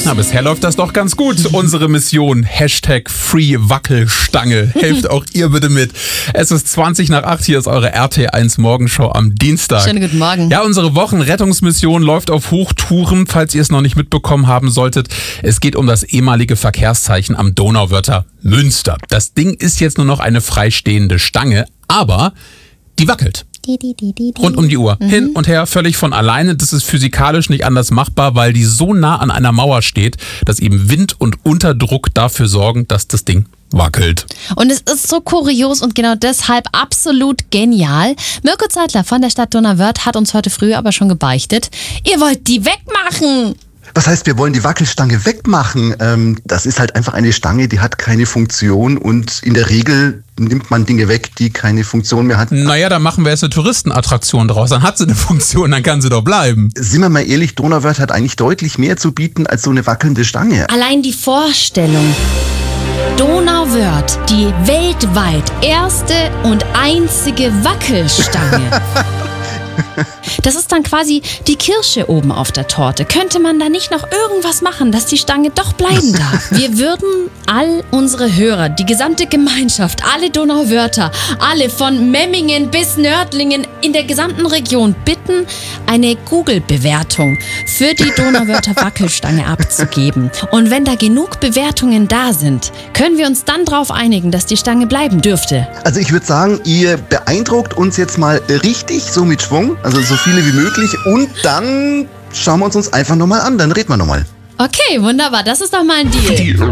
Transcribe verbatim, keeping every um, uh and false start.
Na, bisher läuft das doch ganz gut. Unsere Mission, Hashtag Free Wackelstange. Helft auch ihr bitte mit. Es ist zwanzig nach acht, hier ist eure R T eins Morgenshow am Dienstag. Schönen guten Morgen. Ja, unsere Wochenrettungsmission läuft auf Hochtouren, falls ihr es noch nicht mitbekommen haben solltet. Es geht um das ehemalige Verkehrszeichen am Donauwörther Münster. Das Ding ist jetzt nur noch eine freistehende Stange, aber die wackelt. Rund um die Uhr. Mhm. Hin und her, völlig von alleine. Das ist physikalisch nicht anders machbar, weil die so nah an einer Mauer steht, dass eben Wind und Unterdruck dafür sorgen, dass das Ding wackelt. Und es ist so kurios und genau deshalb absolut genial. Mirko Zeitler von der Stadt Donauwörth hat uns heute früh aber schon gebeichtet, ihr wollt die wegmachen. Was heißt, wir wollen die Wackelstange wegmachen? Ähm, das ist halt einfach eine Stange, die hat keine Funktion und in der Regel nimmt man Dinge weg, die keine Funktion mehr hat. Naja, dann machen wir jetzt eine Touristenattraktion draus. Dann hat sie eine Funktion, dann kann sie doch bleiben. Sind wir mal ehrlich, Donauwörth hat eigentlich deutlich mehr zu bieten als so eine wackelnde Stange. Allein die Vorstellung. Donauwörth, die weltweit erste und einzige Wackelstange. Das ist dann quasi die Kirsche oben auf der Torte. Könnte man da nicht noch irgendwas machen, dass die Stange doch bleiben darf? Wir würden all unsere Hörer, die gesamte Gemeinschaft, alle Donauwörther, alle von Memmingen bis Nördlingen in der gesamten Region bitten, eine Google-Bewertung für die Donauwörther Wackelstange abzugeben. Und wenn da genug Bewertungen da sind, können wir uns dann darauf einigen, dass die Stange bleiben dürfte. Also ich würde sagen, ihr beeindruckt uns jetzt mal richtig, so mit Schwung, also so viele wie möglich, und dann schauen wir uns uns einfach nochmal an, dann reden wir nochmal. Okay, wunderbar, das ist doch mal ein Deal.